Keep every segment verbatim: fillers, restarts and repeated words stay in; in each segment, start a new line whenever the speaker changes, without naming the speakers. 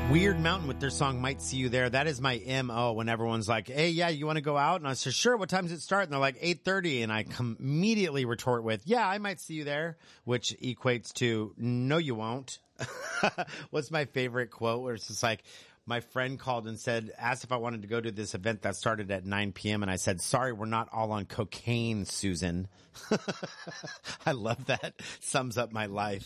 Weird Mountain with their song Might See You There. That is my M O when everyone's like, hey, yeah, you want to go out? And I say, sure, what time does it start? And they're like, eight thirty. And I com- immediately retort with, yeah, I might see you there, which equates to, no, you won't. What's my favorite quote where it's just like, my friend called and said, asked if I wanted to go to this event that started at nine p.m. And I said, sorry, we're not all on cocaine, Susan. I love that. Sums up my life.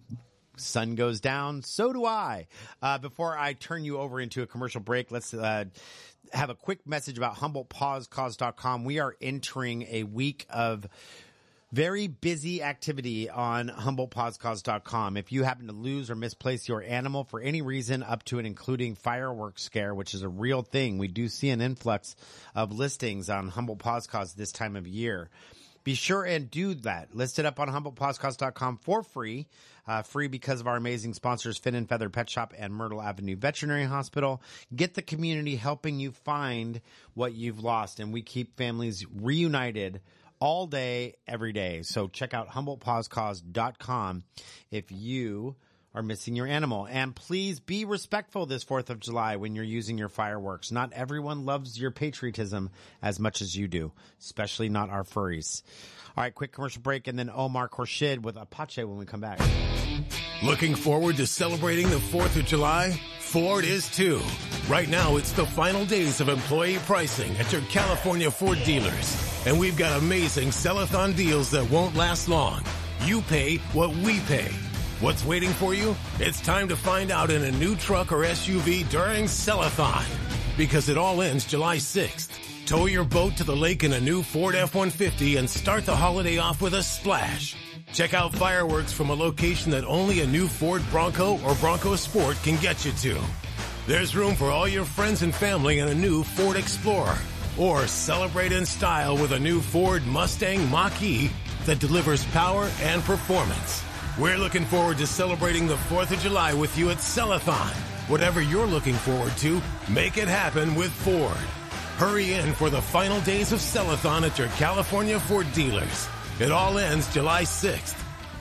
Sun goes down, so do I. Uh, before I turn you over into a commercial break, let's uh, have a quick message about Humboldt Paws Cause dot com. We are entering a week of very busy activity on Humboldt Paws Cause dot com. If you happen to lose or misplace your animal for any reason, up to and including fireworks scare, which is a real thing, we do see an influx of listings on Humboldt Paws Cause this time of year. Be sure and do that. List it up on Humboldt Paws Cause dot com for free. Uh, free because of our amazing sponsors, Fin and Feather Pet Shop and Myrtle Avenue Veterinary Hospital. Get the community helping you find what you've lost. And we keep families reunited all day, every day. So check out Humboldt Paws Cause dot com if you are missing your animal. And please be respectful this fourth of July when you're using your fireworks. Not everyone loves your patriotism as much as you do, especially not our furries. All right, quick commercial break, and then Omar Khorshid with Apache when we come back.
Looking forward to celebrating the fourth of July? Ford is too. Right now, it's the final days of employee pricing at your California Ford dealers. And we've got amazing sell-a-thon deals that won't last long. You pay what we pay. What's waiting for you? It's time to find out in a new truck or S U V during Sell-a-thon. Because it all ends July sixth. Tow your boat to the lake in a new Ford F one fifty and start the holiday off with a splash. Check out fireworks from a location that only a new Ford Bronco or Bronco Sport can get you to. There's room for all your friends and family in a new Ford Explorer. Or celebrate in style with a new Ford Mustang Mach-E that delivers power and performance. We're looking forward to celebrating the fourth of July with you at Sell-a-thon. Whatever you're looking forward to, make it happen with Ford. Hurry in for the final days of Sell-a-thon at your California Ford dealers. It all ends July sixth.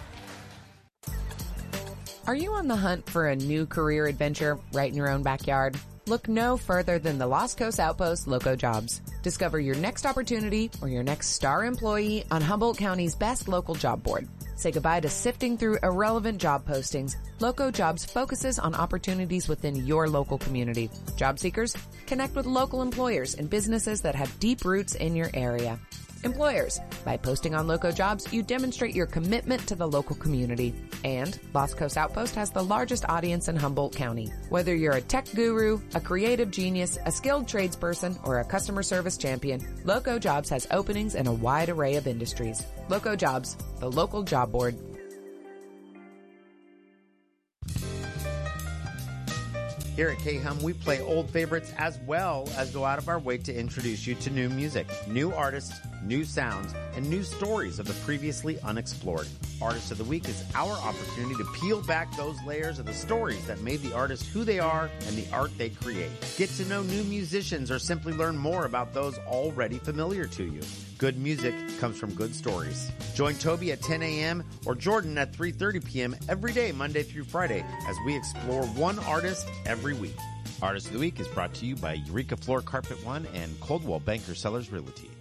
Are you on the hunt for a new career adventure right in your own backyard? Look no further than the Los Coast Outpost Loco Jobs. Discover your next opportunity or your next star employee on Humboldt County's best local job board. Say goodbye to sifting through irrelevant job postings. Loco Jobs focuses on opportunities within your local community. Job seekers, connect with local employers and businesses that have deep roots in your area. Employers, by posting on Loco Jobs, you demonstrate your commitment to the local community. And Los Coast Outpost has the largest audience in Humboldt County. Whether you're a tech guru, a creative genius, a skilled tradesperson, or a customer service champion, Loco Jobs has openings in a wide array of industries. Loco Jobs, the local job board.
Here at K-Hum, we play old favorites as well as go out of our way to introduce you to new music, new artists, new sounds, and new stories of the previously unexplored. Artist of the Week is our opportunity to peel back those layers of the stories that made the artist who they are and the art they create. Get to know new musicians or simply learn more about those already familiar to you. Good music comes from good stories. Join Toby at ten a.m. or Jordan at three thirty p.m. every day, Monday through Friday, as we explore one artist every week. Artist of the Week is brought to you by Eureka Floor Carpet One and Coldwell Banker Sellers Realty.